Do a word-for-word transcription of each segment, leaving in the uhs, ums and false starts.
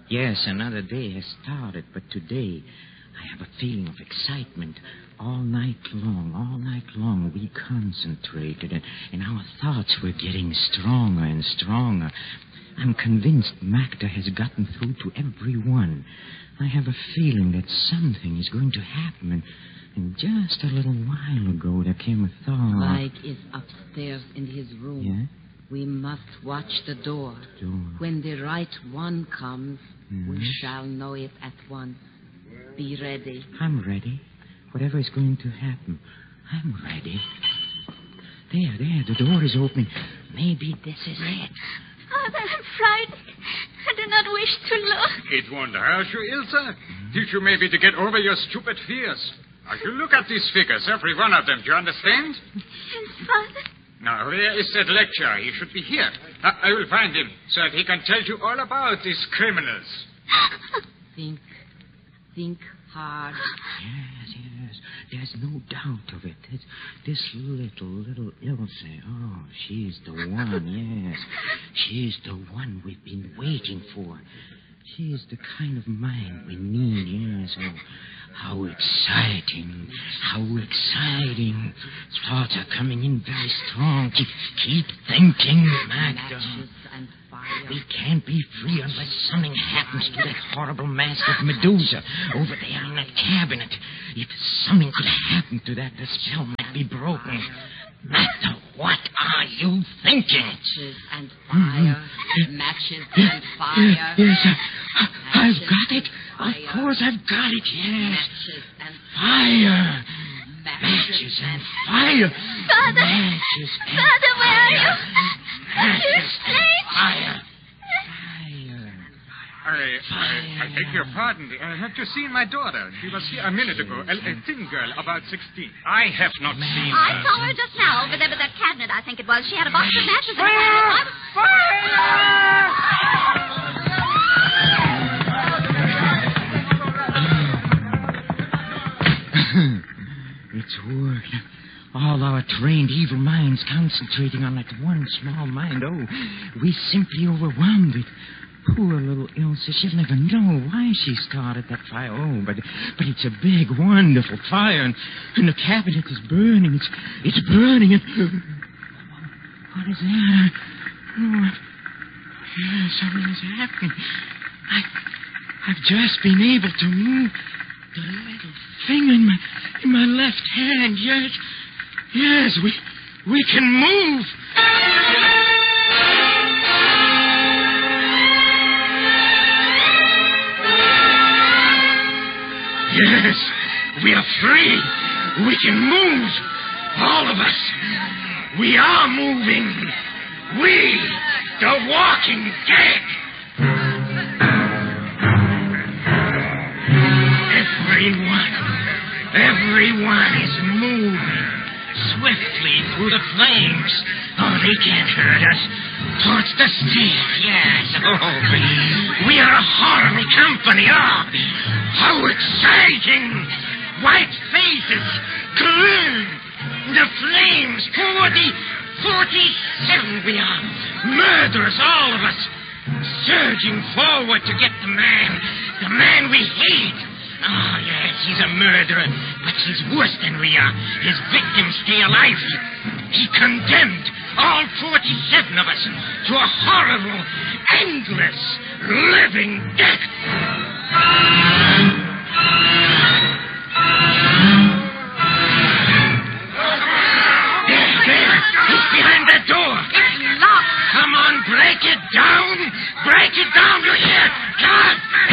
Yes, another day has started, but today I have a feeling of excitement. All night long, all night long, we concentrated, and, and our thoughts were getting stronger and stronger. I'm convinced Magda has gotten through to everyone. I have a feeling that something is going to happen, and, and just a little while ago there came a thought. Mike is upstairs in his room. Yeah? We must watch the door. Door. When the right one comes, Mm. we shall know it at once. Be ready. I'm ready. Whatever is going to happen, I'm ready. There, there, the door is opening. Maybe this is it. Father, I'm frightened. I do not wish to look. It won't hurt you, Ilse. Teach you maybe to get over your stupid fears. Now, you look at these figures, every one of them. Do you understand? Yes, Father. Now, where is that lecturer? He should be here. Now, I will find him so that he can tell you all about these criminals. Think. Think hard. Yes, yes. There's no doubt of it. This, this little, little Ilse. Oh, she's the one, yes. She's the one we've been waiting for. She is the kind of mind we need, yes. Oh, how exciting. How exciting. Thoughts are coming in very strong. Keep, keep thinking, Magda. Matches and fire. We can't be free unless something happens to that horrible mask of Medusa over there in that cabinet. If something could happen to that, the spell might be broken. Magda, what are you thinking? Matches and fire. Mm-hmm. Matches and fire. Yes, I, I've Matches, got it. fire. Of course I've got it, yes. Matches and Fire. Matches, Matches and fire. Father. Matches and Father, where are you? Matches You and explain. fire. Fire. I, I, I beg your pardon. I have just seen my daughter. She was here a minute ago. A, a thin girl, about sixteen. I have not seen I her. saw her just now over there with that cabinet, I think it was. She had a box of matches in her Fire! hand. It's worked. All our trained evil minds concentrating on that one small mind. Oh, we simply overwhelmed it. Poor little Ilse. She'll never know why she started that fire. Oh, but but it's a big, wonderful fire, and, and the cabinet is burning. It's it's burning. And what is that? Oh, yeah, something is happening. I I've just been able to move the little finger in my in my left hand. Yes, yes, we we can move. Yes, we are free. We can move. All of us. We are moving. We, the Walking Dead. Everyone, everyone is moving swiftly through the flames. Oh, they can't hurt us. Towards the stairs, yes. Oh, we are a horrible company. Oh, how exciting! White faces, clean. The flames, forty, forty-seven we are. Murderers, all of us. Surging forward to get the man, the man we hate. Oh, yes, he's a murderer, but he's worse than we are. His victims stay alive. He, he condemned all forty-seven of us to a horrible, endless, living death. There, there. He's behind that door. It's locked. Come on, break it down. Break it down, you hear? Come on.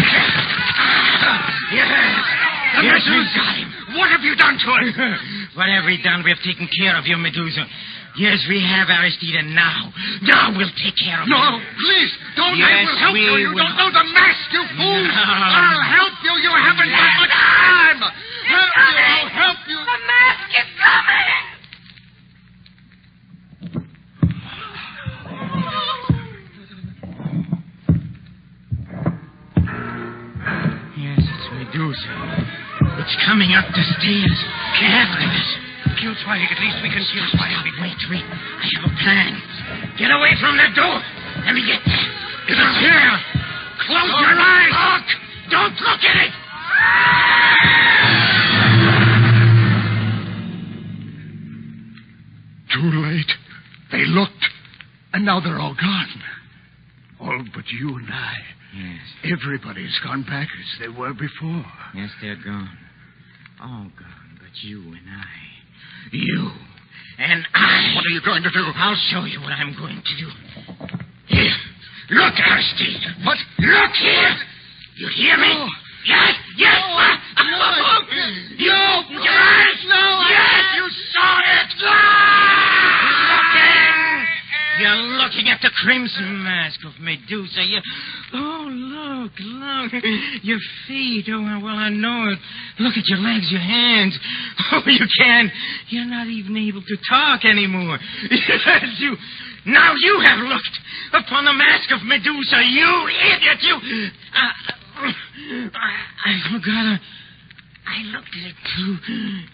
Yes. Yes, we've got him. What have you done to us? What have we done? We have taken care of you, Medusa. Yes, we have, Aristide. Now, now we'll take care of No, you. please, don't. Yes, I will help we you. You will. don't know the mask, you fool. No. I'll help you. You haven't got much time. Help you. I'll help you. The mask is coming. Yes, it's Medusa. It's coming up the stairs. Careful. Kill Twilight. At least we can kill Twilight. Wait, wait. I have a plan. Get away from the door. Let me get there. It's here. Close your eyes. now they're all gone. All but you and I. Yes. Everybody's gone back as they were before. Yes, they're gone. All gone, but you and I. You and I. What are you going to do? I'll show you what I'm going to do. Here. Look, Aristide. What? Look here. You hear me? No. Yes, yes. No, I- no, I- You opened your eyes. No, I- Yes, you saw it. Looking. You're looking at the crimson mask of Medusa. You... Oh, look, look. Your feet. Oh, well, I know it. Look at your legs, your hands. Oh, you can't. You're not even able to talk anymore. Yes, you... Now you have looked upon the mask of Medusa, you idiot, you... Uh, I, I forgot. I, I looked at it, too.